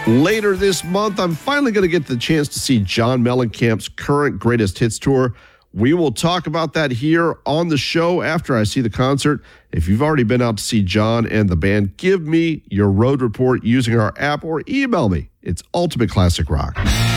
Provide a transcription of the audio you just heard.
Later this month, I'm finally going to get the chance to see John Mellencamp's current Greatest Hits Tour. We will talk about that here on the show after I see the concert. If you've already been out to see John and the band, give me your road report using our app or email me. It's Ultimate Classic Rock.